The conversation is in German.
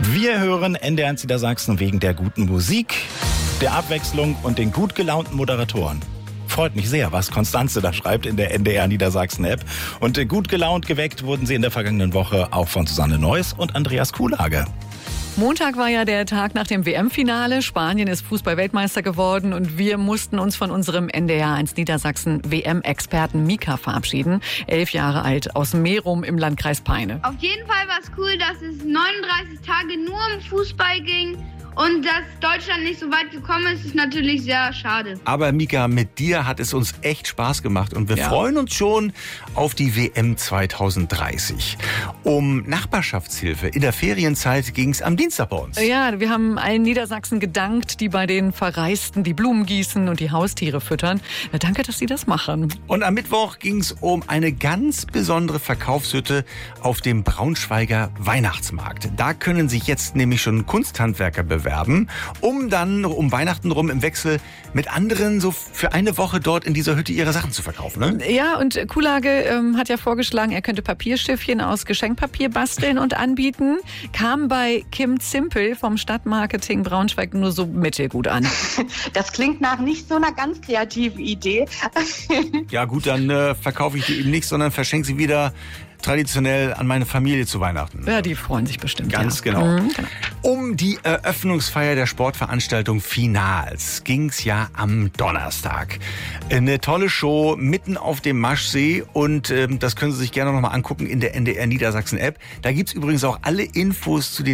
Wir hören NDR Niedersachsen wegen der guten Musik, der Abwechslung und den gut gelaunten Moderatoren. Freut mich sehr, was Konstanze da schreibt in der NDR Niedersachsen-App. Und gut gelaunt geweckt wurden sie in der vergangenen Woche auch von Susanne Neuss und Andreas Kuhlage. Montag war ja der Tag nach dem WM-Finale. Spanien ist Fußball-Weltmeister geworden und wir mussten uns von unserem NDR1 Niedersachsen WM-Experten Mika verabschieden. 11 Jahre alt, aus Merum im Landkreis Peine. Auf jeden Fall war es cool, dass es 39 Tage nur um Fußball ging. Und dass Deutschland nicht so weit gekommen ist, ist natürlich sehr schade. Aber Mika, mit dir hat es uns echt Spaß gemacht und wir freuen uns schon auf die WM 2030. Um Nachbarschaftshilfe in der Ferienzeit ging es am Dienstag bei uns. Ja, wir haben allen Niedersachsen gedankt, die bei den Verreisten die Blumen gießen und die Haustiere füttern. Danke, dass Sie das machen. Und am Mittwoch ging es um eine ganz besondere Verkaufshütte auf dem Braunschweiger Weihnachtsmarkt. Da können sich jetzt nämlich schon Kunsthandwerker bewerben, um dann um Weihnachten rum im Wechsel mit anderen so für eine Woche dort in dieser Hütte ihre Sachen zu verkaufen. Ne? Ja, und Kuhlage hat ja vorgeschlagen, er könnte Papierschiffchen aus Geschenkpapier basteln und anbieten. Kam bei Kim Zimpel vom Stadtmarketing Braunschweig nur so mittelgut an. Das klingt nach nicht so einer ganz kreativen Idee. Ja gut, dann verkaufe ich die eben nicht, sondern verschenke sie wieder traditionell an meine Familie zu Weihnachten. Ja, die freuen sich bestimmt. Ganz genau. Genau. Um die Eröffnungsfeier der Sportveranstaltung Finals ging es ja am Donnerstag. Eine tolle Show mitten auf dem Maschsee und das können Sie sich gerne noch mal angucken in der NDR Niedersachsen App. Da gibt es übrigens auch alle Infos zu den